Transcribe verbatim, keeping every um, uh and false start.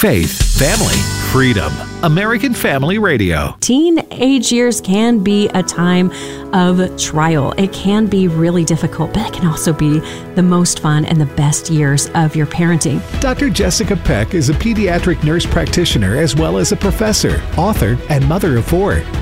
faith, family, freedom. American Family Radio. Teenage years can be a time of trial. It can be really difficult, but it can also be the most fun and the best years of your parenting. Doctor Jessica Peck is a pediatric nurse practitioner as well as a professor, author, and mother of four.